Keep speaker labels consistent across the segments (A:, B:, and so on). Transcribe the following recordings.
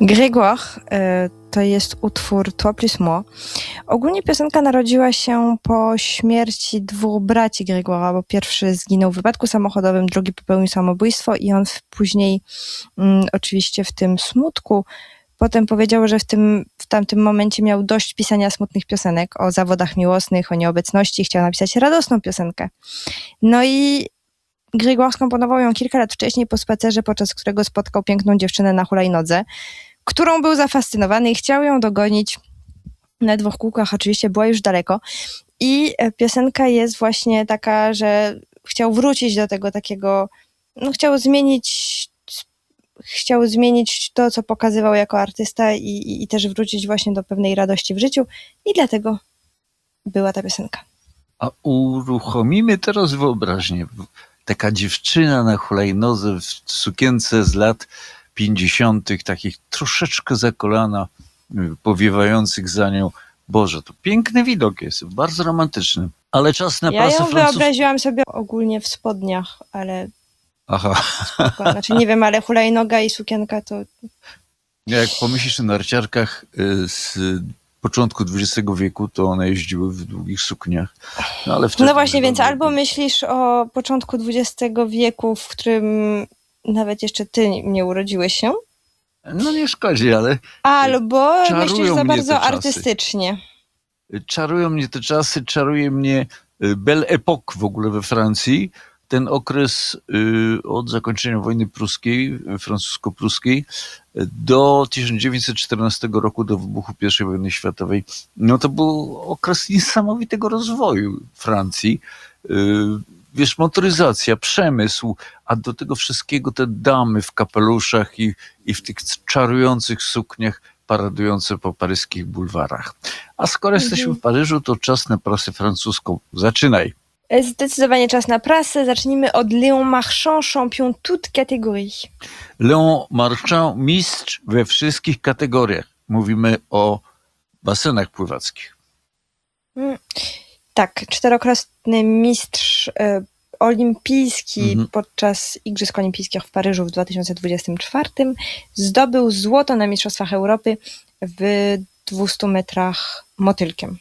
A: Grégoire to jest utwór Toi plus moi. Ogólnie piosenka narodziła się po śmierci dwóch braci Grégoire'a, bo pierwszy zginął w wypadku samochodowym, drugi popełnił samobójstwo i on później oczywiście w tym smutku potem powiedział, że w tamtym momencie miał dość pisania smutnych piosenek o zawodach miłosnych, o nieobecności i chciał napisać radosną piosenkę. No i Grégoire skomponował ją kilka lat wcześniej po spacerze, podczas którego spotkał piękną dziewczynę na hulajnodze, którą był zafascynowany i chciał ją dogonić na dwóch kółkach. Oczywiście była już daleko. I piosenka jest właśnie taka, że chciał wrócić do tego takiego, no chciał zmienić to, co pokazywał jako artysta i też wrócić właśnie do pewnej radości w życiu i dlatego była ta piosenka.
B: A uruchomimy teraz wyobraźnię. Taka dziewczyna na hulajnodze w sukience z lat 50., takich troszeczkę za kolana, powiewających za nią. Boże, to piękny widok jest, bardzo romantyczny. Ale czas na prasę francuską.
A: Ja ją wyobraziłam sobie ogólnie w spodniach, ale...
B: Aha.
A: Spoko. Znaczy nie wiem, ale hulajnoga i sukienka to...
B: Jak pomyślisz o narciarkach z początku XX wieku, to one jeździły w długich sukniach. Ale wtedy
A: no właśnie, więc albo myślisz o początku XX wieku, w którym nawet jeszcze ty nie urodziłeś się.
B: No nie szkodzi, ale...
A: Albo myślisz za bardzo artystycznie.
B: Czarują mnie te czasy, czaruje mnie Belle Époque w ogóle we Francji. Ten okres od zakończenia wojny pruskiej, francusko-pruskiej, do 1914 roku, do wybuchu I wojny światowej, no to był okres niesamowitego rozwoju Francji. Wiesz, motoryzacja, przemysł, a do tego wszystkiego te damy w kapeluszach i w tych czarujących sukniach paradujące po paryskich bulwarach. A skoro jesteśmy w Paryżu, to czas na prasę francuską. Zaczynaj.
A: Zdecydowanie czas na prasę. Zacznijmy od Léon Marchand, champion toute catégorie.
B: Léon Marchand, mistrz we wszystkich kategoriach. Mówimy o basenach pływackich.
A: Tak, czterokrotny mistrz olimpijski podczas Igrzysk Olimpijskich w Paryżu w 2024 zdobył złoto na Mistrzostwach Europy w 200 metrach motylkiem.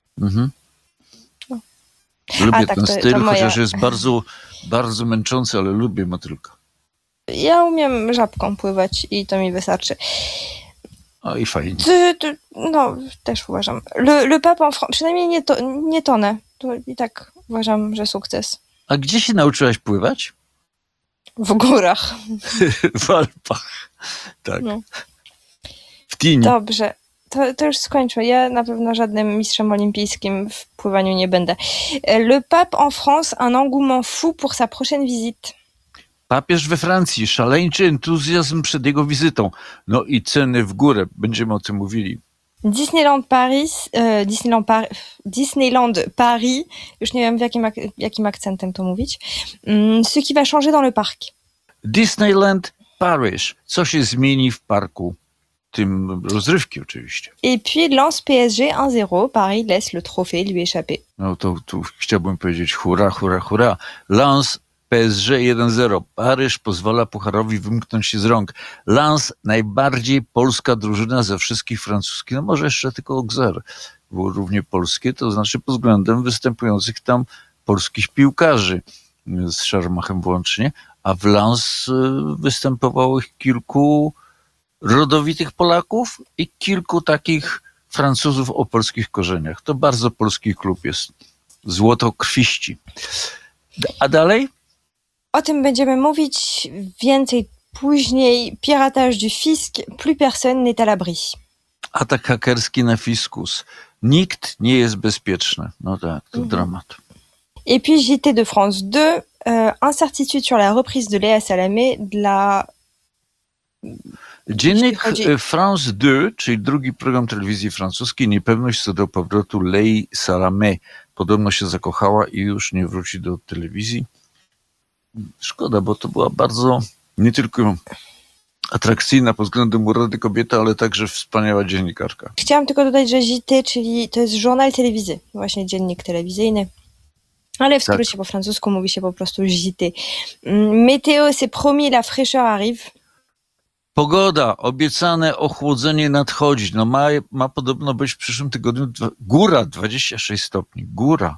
B: Lubię ten styl, chociaż jest bardzo, bardzo męczący, ale lubię motylka.
A: Ja umiem żabką pływać i to mi wystarczy.
B: O, i fajnie.
A: No, też uważam. Le Pape en France, przynajmniej nie tonę. To i tak uważam, że sukces.
B: A gdzie się nauczyłaś pływać?
A: W górach.
B: W Alpach. Tak.
A: No.
B: W Tini.
A: Dobrze. To już skończę. Ja na pewno żadnym mistrzem olimpijskim w pływaniu nie będę. Le Pape en France, un engouement fou pour sa prochaine visite.
B: Papież we Francji, szaleńczy entuzjazm przed jego wizytą. No i ceny w górę. Będziemy o tym mówili.
A: Disneyland Paris, już nie wiem jakim akcentem to mówić. Ce qui va changer dans le parc.
B: Disneyland Paris. Co się zmieni w parku? Tym rozrywki oczywiście.
A: Et puis lance PSG 1-0, Paris laisse le trophée lui échapper.
B: No to tu chciałbym powiedzieć hurra, hurra, hurra. Lens PSG 1-0. Paryż pozwala pucharowi wymknąć się z rąk. Lens, najbardziej polska drużyna ze wszystkich francuskich, no może jeszcze tylko Auxerre było równie polskie, to znaczy pod względem występujących tam polskich piłkarzy, z Sharmachem włącznie, a w Lens występowało kilku rodowitych Polaków i kilku takich Francuzów o polskich korzeniach. To bardzo polski klub jest. Złotokrwiści. A dalej?
A: O tym będziemy mówić więcej później. Piratage du fisc, plus personne n'est à l'abri.
B: Atak hakerski na fiskus. Nikt nie jest bezpieczny. No tak, to dramat.
A: Et puis JT de France 2, incertitude sur la reprise de Léa Salamé dla...
B: Dziennik France 2, czyli drugi program telewizji francuskiej, niepewność co do powrotu Lei Salamé. Podobno się zakochała i już nie wróci do telewizji. Szkoda, bo to była bardzo nie tylko atrakcyjna pod względem urody kobieta, ale także wspaniała dziennikarka.
A: Chciałam tylko dodać, że JT, czyli to jest journal télévisé, właśnie dziennik telewizyjny. Ale w skrócie po francusku mówi się po prostu JT. Météo, c'est promis, la fraîcheur arrive.
B: Pogoda, obiecane ochłodzenie nadchodzi. No ma podobno być w przyszłym tygodniu góra 26 stopni. Góra.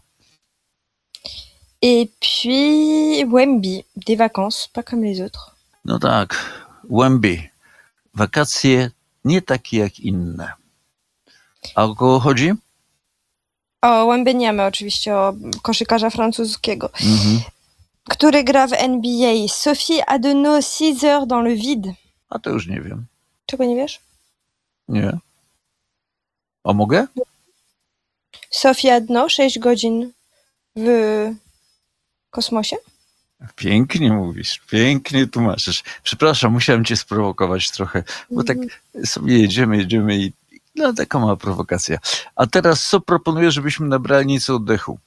A: Et puis, Wemby, des vacances, pas comme les autres.
B: No tak, Łębi. Wakacje nie takie jak inne. A o kogo chodzi?
A: O Wembeniamy oczywiście, o koszykarza francuskiego, który gra w NBA. Sophie Adenau, 6 heures dans le vide.
B: A to już nie wiem.
A: Czego nie wiesz?
B: Nie. A mogę?
A: Sophie Adenau, 6 godzin w kosmosie.
B: Pięknie mówisz, pięknie tłumaczysz. Przepraszam, musiałem cię sprowokować trochę, bo tak sobie jedziemy i no taka mała prowokacja. A teraz co proponuję, żebyśmy nabrali nieco oddechu?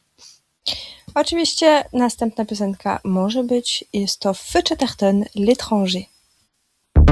A: Oczywiście następna piosenka może być, jest to Feu Chatterton, L'étranger.